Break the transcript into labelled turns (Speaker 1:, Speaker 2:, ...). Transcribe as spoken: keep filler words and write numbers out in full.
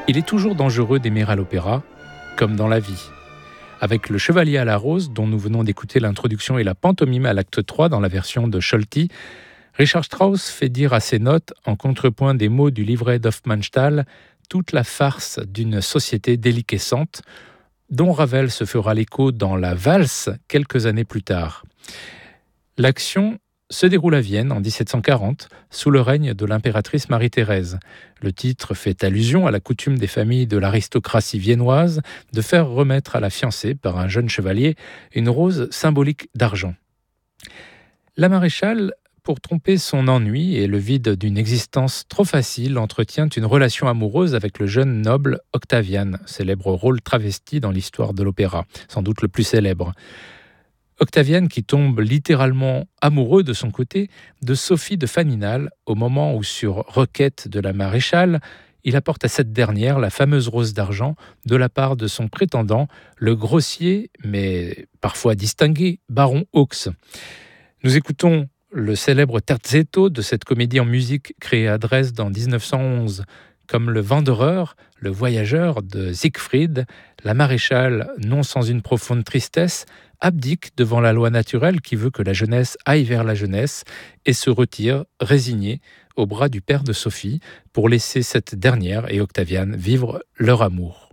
Speaker 1: Il est toujours dangereux d'aimer à l'opéra, comme dans la vie. Avec Le Chevalier à la rose, dont nous venons d'écouter l'introduction et la pantomime à l'acte trois dans la version de Scholti, Richard Strauss fait dire à ses notes, en contrepoint des mots du livret d'Hofmannsthal, toute la farce d'une société déliquescente, dont Ravel se fera l'écho dans La Valse quelques années plus tard. L'action se déroule à Vienne en dix-sept cent quarante, sous le règne de l'impératrice Marie-Thérèse. Le titre fait allusion à la coutume des familles de l'aristocratie viennoise de faire remettre à la fiancée, par un jeune chevalier, une rose symbolique d'argent. La maréchale, pour tromper son ennui et le vide d'une existence trop facile, entretient une relation amoureuse avec le jeune noble Octavian, célèbre rôle travesti dans l'histoire de l'opéra, sans doute le plus célèbre. Octavian qui tombe littéralement amoureux de son côté de Sophie de Faninal au moment où, sur requête de la maréchale, il apporte à cette dernière la fameuse rose d'argent de la part de son prétendant, le grossier, mais parfois distingué, baron Haux. Nous écoutons le célèbre terzetto de cette comédie en musique créée à Dresde en dix-neuf cent onze. Comme le Wanderer, le voyageur de Siegfried, la maréchale, non sans une profonde tristesse, abdique devant la loi naturelle qui veut que la jeunesse aille vers la jeunesse et se retire, résignée, au bras du père de Sophie, pour laisser cette dernière et Octavian vivre leur amour.